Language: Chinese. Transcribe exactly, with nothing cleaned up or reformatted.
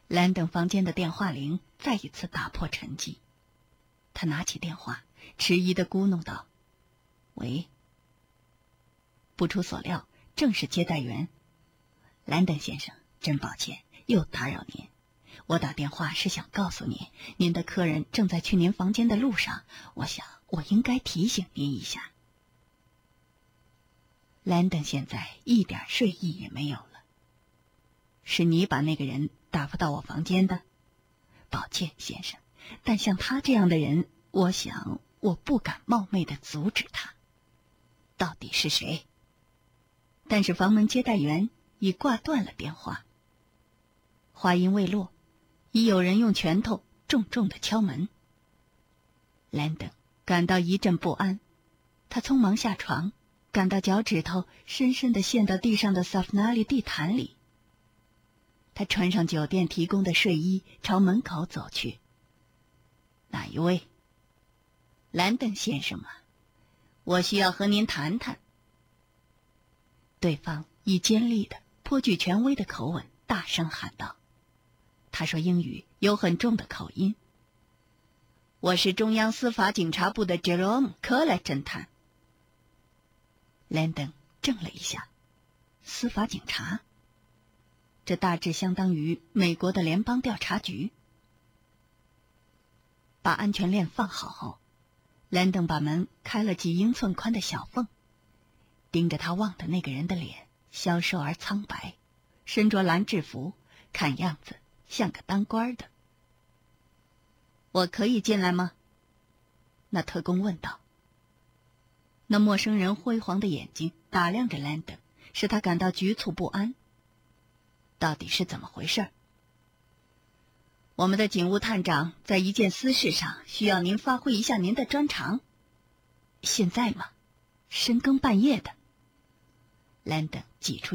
兰登房间的电话铃再一次打破沉寂。他拿起电话，迟疑地咕哝道：“喂。”不出所料，正是接待员。兰登先生，真抱歉，又打扰您。我打电话是想告诉您，您的客人正在去您房间的路上，我想我应该提醒您一下。兰登现在一点睡意也没有了。是你把那个人打发到我房间的？抱歉，先生，但像他这样的人，我想我不敢冒昧地阻止他。到底是谁？但是房门接待员已挂断了电话。话音未落，已有人用拳头重重地敲门。兰登感到一阵不安，他匆忙下床，感到脚趾头深深地陷到地上的萨夫纳利地毯里。他穿上酒店提供的睡衣，朝门口走去。哪一位？兰登先生吗？我需要和您谈谈。对方以尖利的、颇具权威的口吻大声喊道。他说英语有很重的口音。我是中央司法警察部的 Jerome 科莱侦探。兰登怔了一下。司法警察？这大致相当于美国的联邦调查局。把安全链放好后，兰登把门开了几英寸宽的小缝，盯着他望的那个人的脸，消瘦而苍白，身着蓝制服，看样子像个当官的。我可以进来吗？那特工问道。那陌生人辉煌的眼睛打量着兰登，使他感到局促不安。到底是怎么回事？我们的警务探长在一件私事上需要您发挥一下您的专长。现在吗？深更半夜的。兰登挤出